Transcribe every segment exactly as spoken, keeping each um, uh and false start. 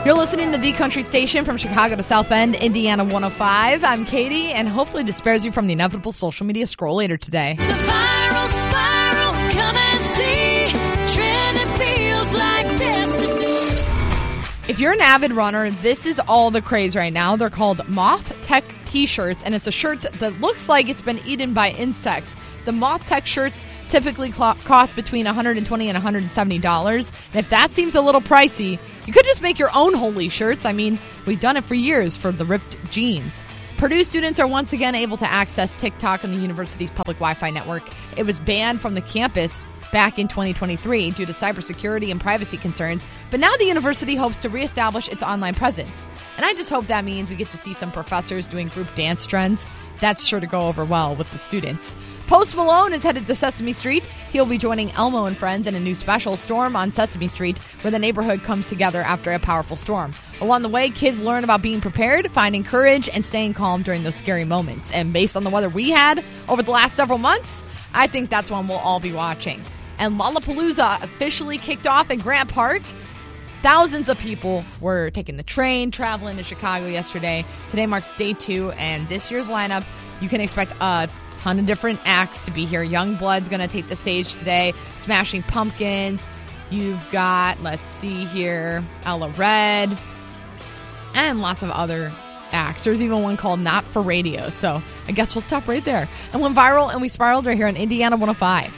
You're listening to The Country Station from Chicago to South Bend, Indiana one oh five. I'm Katie, and hopefully this spares you from the inevitable social media scroll later today. The viral spiral, come and see. Trending feels like destiny. If you're an avid runner, this is all the craze right now. They're called Moth Tech T-shirts, and it's a shirt that looks like it's been eaten by insects. The Moth Tech shirts typically cl- cost between one hundred twenty dollars and one hundred seventy dollars. And if that seems a little pricey, you could just make your own holy shirts. I mean, we've done it for years for the ripped jeans. Purdue students are once again able to access TikTok on the university's public Wi-Fi network. It was banned from the campus back in twenty twenty-three due to cybersecurity and privacy concerns, but now the university hopes to reestablish its online presence. And I just hope that means we get to see some professors doing group dance trends. That's sure to go over well with the students. Post Malone is headed to Sesame Street. He'll be joining Elmo and friends in a new special, Storm on Sesame Street, where the neighborhood comes together after a powerful storm. Along the way, kids learn about being prepared, finding courage, and staying calm during those scary moments. And based on the weather we had over the last several months, I think that's one we'll all be watching. And Lollapalooza officially kicked off in Grant Park. Thousands of people were taking the train, traveling to Chicago yesterday. Today marks day two, and this year's lineup, you can expect a ton of different acts to be here. Youngblood's going to take the stage today, Smashing Pumpkins. You've got, let's see here, Ella Red, and lots of other acts. There's even one called Not for Radio, so I guess we'll stop right there. And went viral, and we spiraled right here on Indiana one oh five.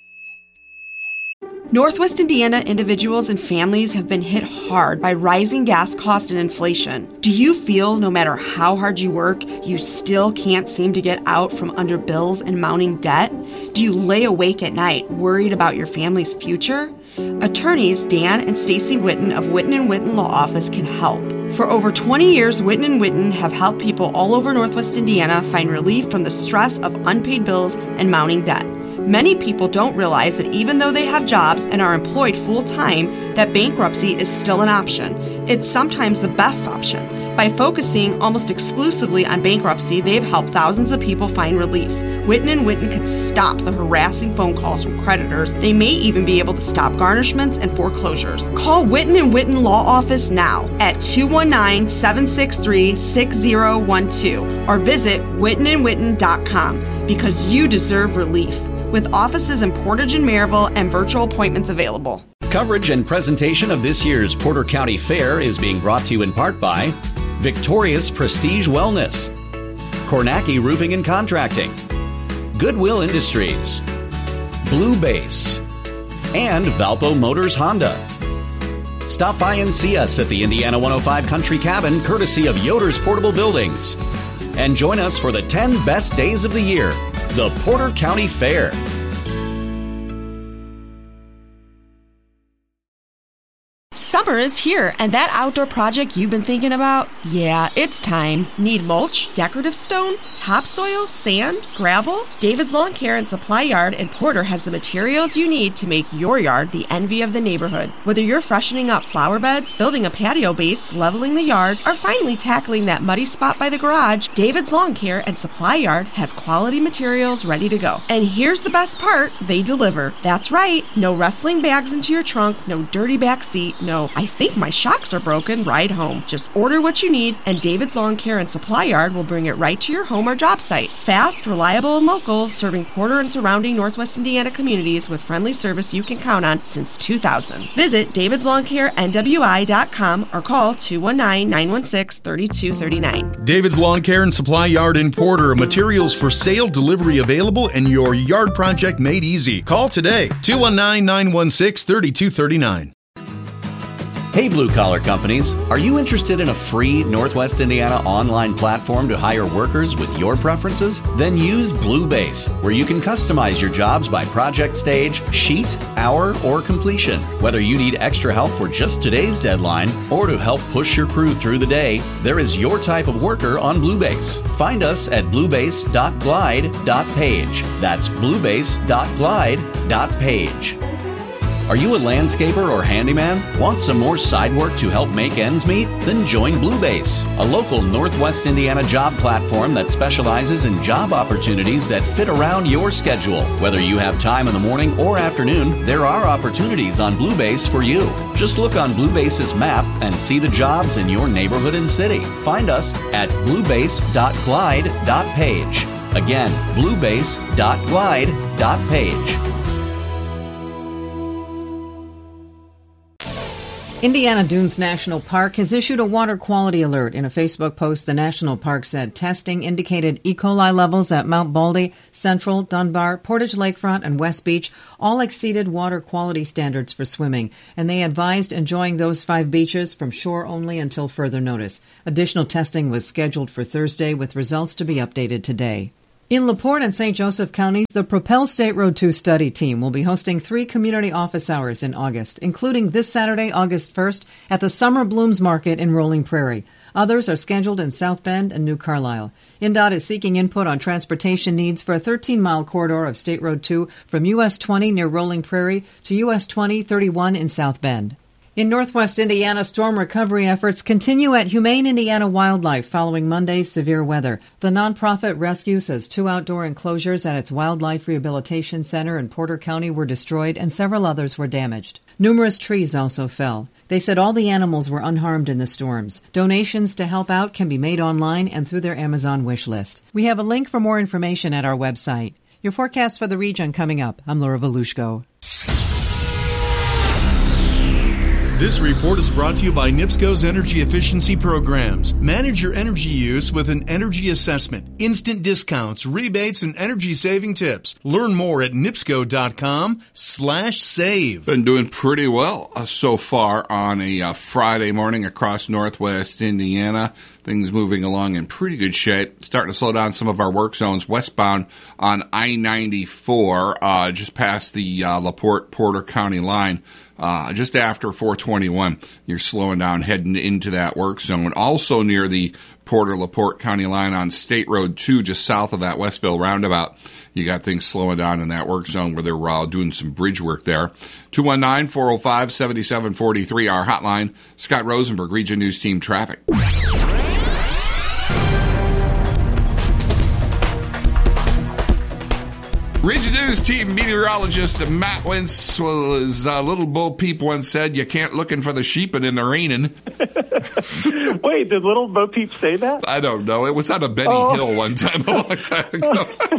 Northwest Indiana individuals and families have been hit hard by rising gas costs and inflation. Do you feel no matter how hard you work, you still can't seem to get out from under bills and mounting debt? Do you lay awake at night worried about your family's future? Attorneys Dan and Stacy Witten of Witten and Witten Law Office can help. For over twenty years, Witten and Witten have helped people all over Northwest Indiana find relief from the stress of unpaid bills and mounting debt. Many people don't realize that even though they have jobs and are employed full-time, that bankruptcy is still an option. It's sometimes the best option. By focusing almost exclusively on bankruptcy, they've helped thousands of people find relief. Witten and Witten could stop the harassing phone calls from creditors. They may even be able to stop garnishments and foreclosures. Call Witten and Witten Law Office now at two one nine, seven six three, six zero one two or visit witten and witten dot com because you deserve relief. With offices in Portage and Maryville and virtual appointments available. Coverage and presentation of this year's Porter County Fair is being brought to you in part by Victorious Prestige Wellness, Kornacki Roofing and Contracting, Goodwill Industries, Blue Base, and Valpo Motors Honda. Stop by and see us at the Indiana one oh five Country Cabin, courtesy of Yoder's Portable Buildings. And join us for the ten best days of the year, the Porter County Fair. Summer is here, and that outdoor project you've been thinking about? Yeah, it's time. Need mulch, decorative stone, topsoil, sand, gravel? David's Lawn Care and Supply Yard in Porter has the materials you need to make your yard the envy of the neighborhood. Whether you're freshening up flower beds, building a patio base, leveling the yard, or finally tackling that muddy spot by the garage, David's Lawn Care and Supply Yard has quality materials ready to go. And here's the best part, they deliver. That's right, no wrestling bags into your trunk, no dirty back seat, no I think my shocks are broken ride home. Just order what you need, and David's Lawn Care and Supply Yard will bring it right to your home or job site. Fast, reliable, and local, serving Porter and surrounding Northwest Indiana communities with friendly service you can count on since two thousand. Visit davids lawn care n w i dot com or call two one nine, nine one six, three two three nine. David's Lawn Care and Supply Yard in Porter. Materials for sale, delivery available, and your yard project made easy. Call today, two one nine, nine one six, three two three nine. Hey, blue-collar companies, are you interested in a free Northwest Indiana online platform to hire workers with your preferences? Then use Blue Base, where you can customize your jobs by project stage, sheet, hour, or completion. Whether you need extra help for just today's deadline or to help push your crew through the day, there is your type of worker on Blue Base. Find us at bluebase dot glide dot page. That's bluebase dot glide dot page. Are you a landscaper or handyman? Want some more side work to help make ends meet? Then join Bluebase, a local Northwest Indiana job platform that specializes in job opportunities that fit around your schedule. Whether you have time in the morning or afternoon, there are opportunities on Bluebase for you. Just look on Bluebase's map and see the jobs in your neighborhood and city. Find us at bluebase dot glide dot page. Again, bluebase dot glide dot page. Indiana Dunes National Park has issued a water quality alert. In a Facebook post, the national park said testing indicated E. coli levels at Mount Baldy, Central, Dunbar, Portage Lakefront, and West Beach all exceeded water quality standards for swimming, and they advised enjoying those five beaches from shore only until further notice. Additional testing was scheduled for Thursday, with results to be updated today. In LaPorte and Saint Joseph counties, the Propel State Road two study team will be hosting three community office hours in August, including this Saturday, August first, at the Summer Blooms Market in Rolling Prairie. Others are scheduled in South Bend and New Carlisle. I N D O T is seeking input on transportation needs for a thirteen-mile corridor of State Road two from U S twenty near Rolling Prairie to U S twenty thirty-one in South Bend. In Northwest Indiana, storm recovery efforts continue at Humane Indiana Wildlife following Monday's severe weather. The nonprofit rescue says two outdoor enclosures at its Wildlife Rehabilitation Center in Porter County were destroyed and several others were damaged. Numerous trees also fell. They said all the animals were unharmed in the storms. Donations to help out can be made online and through their Amazon wish list. We have a link for more information at our website. Your forecast for the region coming up. I'm Laura Volushko. This report is brought to you by NIPSCO's Energy Efficiency Programs. Manage your energy use with an energy assessment, instant discounts, rebates, and energy-saving tips. Learn more at nipsco.com slash save. Been doing pretty well uh, so far on a uh, Friday morning across Northwest Indiana. Things moving along in pretty good shape. Starting to slow down some of our work zones westbound on I ninety-four, uh, just past the uh, LaPorte-Porter County line. Uh, just after four twenty-one, you're slowing down heading into that work zone. Also near the Porter-LaPorte County line on State Road two, just south of that Westville roundabout. You got things slowing down in that work zone where they're uh, doing some bridge work there. two one nine, four oh five, seven seven four three, our hotline. Scott Rosenberg, Region News Team Traffic. Region News Team meteorologist Matt Wentz was a uh, little Bo Peep once said, "You can't looking for the sheepin' in the rainin'." Wait, did little Bo Peep say that? I don't know. It was on a Benny oh. Hill one time, a long time ago.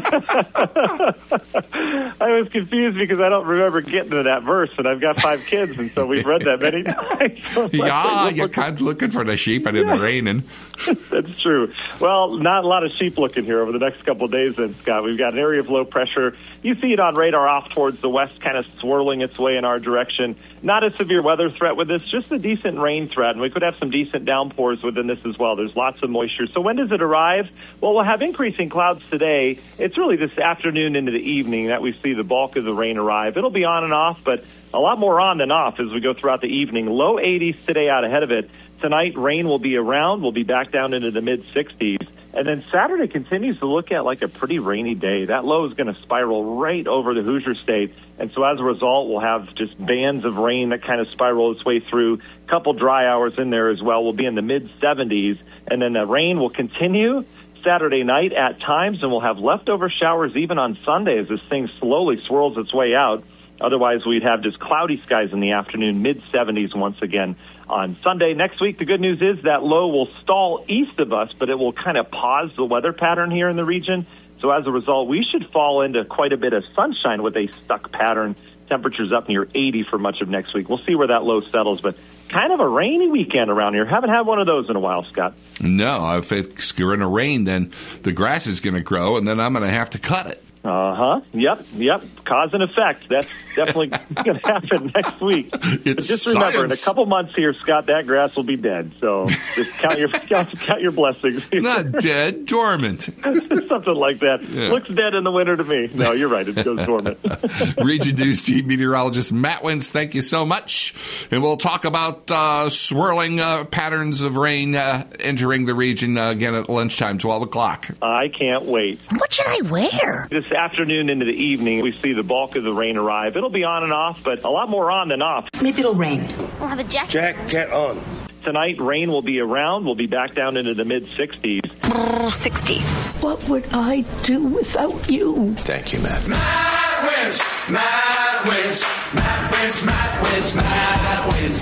I was confused because I don't remember getting to that verse, and I've got five kids, and so we've read that many times. So yeah, like, you can't looking for the sheepin' in the rainin'. That's true. Well, not a lot of sheep looking here over the next couple of days, then, Scott. We've got an area of low pressure. You see it on radar off towards the west, kind of swirling its way in our direction. Not a severe weather threat with this, just a decent rain threat, and we could have some decent downpours within this as well. There's lots of moisture. So when does it arrive? Well, we'll have increasing clouds today. It's really this afternoon into the evening that we see the bulk of the rain arrive. It'll be on and off, but a lot more on than off as we go throughout the evening. Low eighties today out ahead of it. Tonight, rain will be around. We'll be back down into the mid-sixties. And then Saturday continues to look at like a pretty rainy day. That low is going to spiral right over the Hoosier State. And so as a result, we'll have just bands of rain that kind of spiral its way through. A couple dry hours in there as well. We'll be in the mid-seventies. And then the rain will continue Saturday night at times, and we'll have leftover showers even on Sunday as this thing slowly swirls its way out. Otherwise, we'd have just cloudy skies in the afternoon, mid-seventies once again on Sunday. Next week, the good news is that low will stall east of us, but it will kind of pause the weather pattern here in the region. So as a result, we should fall into quite a bit of sunshine with a stuck pattern. Temperatures up near eighty for much of next week. We'll see where that low settles, but kind of a rainy weekend around here. Haven't had one of those in a while, Scott. No, if it's going to rain, then the grass is going to grow, and then I'm going to have to cut it. Uh-huh. Yep, yep. Cause and effect. That's definitely going to happen next week. It's but just remember, science. In a couple months here, Scott, that grass will be dead. So just count your count, count your blessings. Not dead, dormant. Something like that. Yeah. Looks dead in the winter to me. No, you're right. It goes dormant. Region News Team meteorologist Matt Wentz, thank you so much. And we'll talk about uh, swirling uh, patterns of rain uh, entering the region uh, again at lunchtime, twelve o'clock. I can't wait. What should I wear? This afternoon into the evening, we see the bulk of the rain arrive. It'll be on and off, but a lot more on than off. Maybe it'll rain. We'll have a jacket. Jacket on. Tonight, rain will be around. We'll be back down into the mid-sixties. sixty. What would I do without you? Thank you, Matt. Matt wins. Matt wins. Matt wins. Matt wins. Matt wins.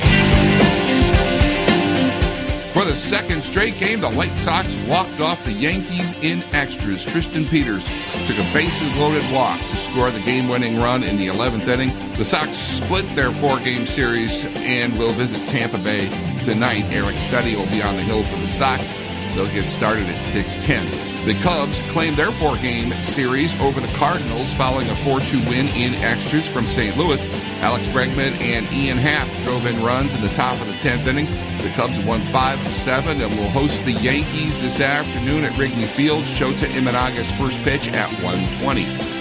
For the second straight game, the White Sox walked off the Yankees in extras. Tristan Peters took a bases-loaded walk to score the game-winning run in the eleventh inning. The Sox split their four-game series and will visit Tampa Bay tonight. Eric Fetty will be on the hill for the Sox. They'll get started at six ten. The Cubs claimed their four-game series over the Cardinals following a four two win in extras from Saint Louis. Alex Bregman and Ian Happ drove in runs in the top of the tenth inning. The Cubs won five of seven and will host the Yankees this afternoon at Wrigley Field. Shota Imanaga's first pitch at one twenty.